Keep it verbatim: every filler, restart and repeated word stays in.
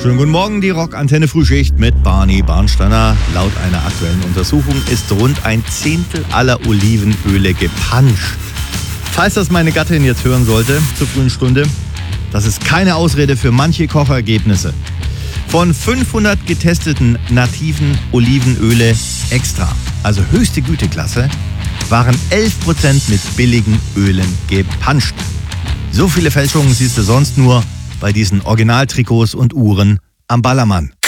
Schönen guten Morgen, die Rock-Antenne Frühschicht mit Barney Barnsteiner. Laut einer aktuellen Untersuchung ist rund ein Zehntel aller Olivenöle gepanscht. Falls das meine Gattin jetzt hören sollte, zur frühen Stunde, das ist keine Ausrede für manche Kochergebnisse. Von fünfhundert getesteten nativen Olivenöle extra, also höchste Güteklasse, waren elf Prozent mit billigen Ölen gepanscht. So viele Fälschungen siehst du sonst nur bei diesen Originaltrikots und Uhren am Ballermann.